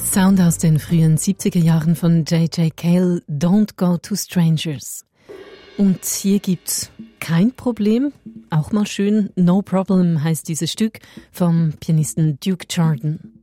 Sound aus den frühen 70er Jahren von J.J. Cale, Don't Go to Strangers. Und hier gibt's kein Problem, auch mal schön, No Problem heißt dieses Stück vom Pianisten Duke Jordan.